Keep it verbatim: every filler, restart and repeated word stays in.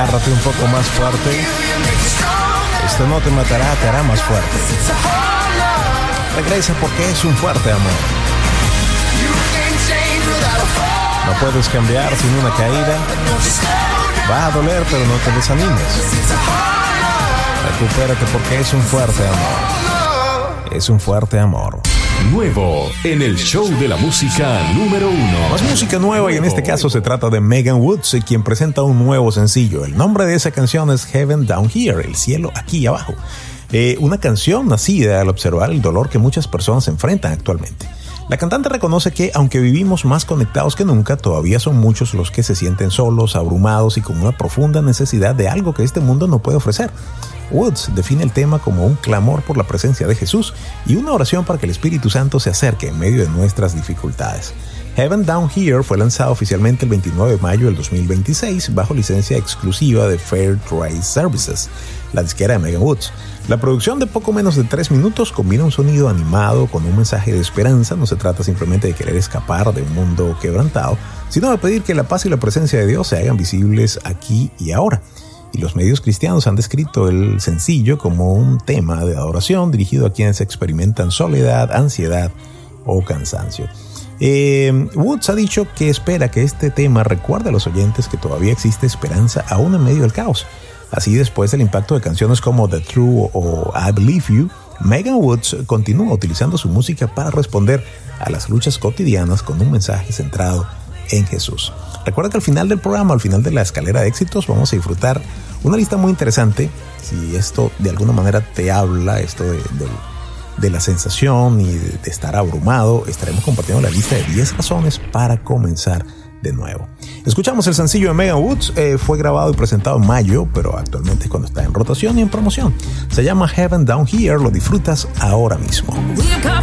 agárrate un poco más fuerte. Esto no te matará, te hará más fuerte. Regresa porque es un fuerte amor. No puedes cambiar sin una caída. Va a doler, pero no te desanimes. Recupérate porque es un fuerte amor. Es un fuerte amor. Nuevo en el show de la música número uno. Más música nueva, y en este caso se trata de Megan Woods, quien presenta un nuevo sencillo. El nombre de esa canción es Heaven Down Here, el cielo aquí abajo. Eh, una canción nacida al observar el dolor que muchas personas enfrentan actualmente. La cantante reconoce que, aunque vivimos más conectados que nunca, todavía son muchos los que se sienten solos, abrumados y con una profunda necesidad de algo que este mundo no puede ofrecer. Woods define el tema como un clamor por la presencia de Jesús y una oración para que el Espíritu Santo se acerque en medio de nuestras dificultades. Heaven Down Here fue lanzado oficialmente el veintinueve de mayo del dos mil veintiséis bajo licencia exclusiva de Fair Trade Services, la disquera de Megan Woods. La producción, de poco menos de tres minutos, combina un sonido animado con un mensaje de esperanza. No se trata simplemente de querer escapar de un mundo quebrantado, sino de pedir que la paz y la presencia de Dios se hagan visibles aquí y ahora. Y los medios cristianos han descrito el sencillo como un tema de adoración dirigido a quienes experimentan soledad, ansiedad o cansancio. Eh, Woods ha dicho que espera que este tema recuerde a los oyentes que todavía existe esperanza aún en medio del caos. Así, después del impacto de canciones como The True o I Believe You, Megan Woods continúa utilizando su música para responder a las luchas cotidianas con un mensaje centrado en Jesús. Recuerda que al final del programa, al final de la escalera de éxitos, vamos a disfrutar una lista muy interesante. Si esto de alguna manera te habla, esto de, de, de la sensación y de, de estar abrumado, estaremos compartiendo la lista de diez razones para comenzar de nuevo. Escuchamos el sencillo de Megan Woods. Eh, fue grabado y presentado en mayo, pero actualmente es cuando está en rotación y en promoción. Se llama Heaven Down Here. Lo disfrutas ahora mismo.